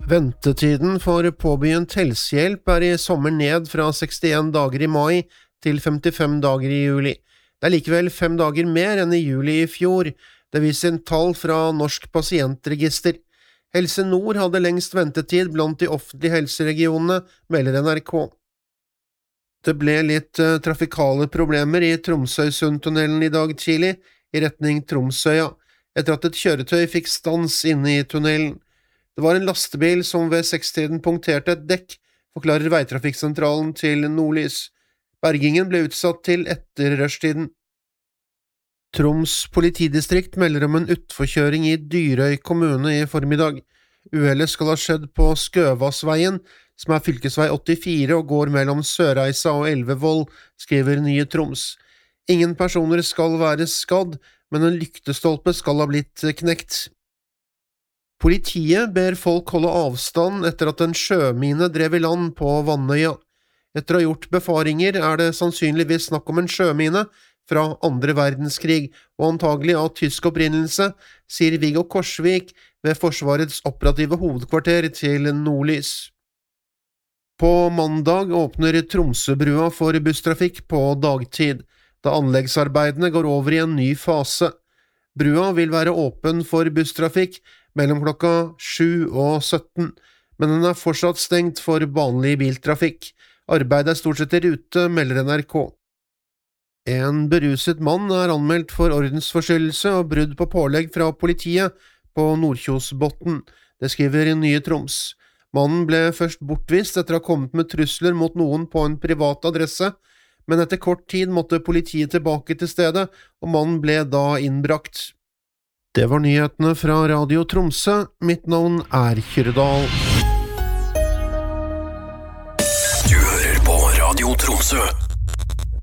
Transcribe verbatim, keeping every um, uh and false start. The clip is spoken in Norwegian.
Ventetiden for påbegynt helsehjelp er i sommer ned fra sekstien dager i mai til femtifem dager i juli. Det er likevel fem dager mer enn i juli i fjor, det viser en tall fra Norsk pasientregister. Helse Nord hadde lengst ventetid blant de offentlige helseregionene, melder N R K. Det ble litt uh, trafikale problemer i Tromsøysundtunnelen i dag tidlig, i retning Tromsøya, etter at et kjøretøy fikk stans inne i tunnelen. Det var en lastebil som ved sekstiden punkterte et dekk, forklarer veitrafikksentralen til Nordlys. Bergingen ble utsatt til etter rushtiden. Troms politidistrikt melder om en utforkjøring i Dyrøy kommune i formiddag. Uhellet skal ha skjedd på Skøvassveien, som er fylkesvei åttifire og går mellom Sørreisa og Elvevoll, skriver Nye Troms. Ingen personer skal være skadd, men en lyktestolpe skal ha blitt knekt. Politiet ber folk holde avstand etter at en sjømine drev i land på Vannøya. Etter å ha gjort befaringer er det sannsynligvis snakk om en sjømine fra andre verdenskrig og antagelig av tysk opprinnelse, sier Viggo Korsvik ved Forsvarets operative hovedkvarter til Nordlys. På mandag åpner Tromsøbrua for busstrafikk på dagtid, da anleggsarbeidene går over i en ny fase. Brua vil være åpen for busstrafikk mellom klokka sju og sytten, men den er fortsatt stengt for vanlig biltrafikk. Arbeidet er stort sett i rute, melder N R K. En beruset mann er anmeldt for ordensforstyrrelse og brudd på pålegg fra politiet på Nordkjosbotn. Det skriver Nye Troms. Mannen ble først bortvist etter å ha kommet med trusler mot noen på en privat adresse, men etter kort tid måtte politiet tilbake til stedet, og mannen ble da innbrakt. Det var nyhetene fra Radio Tromsø. Mitt navn er Kyrdal. Du hører på Radio Tromsø.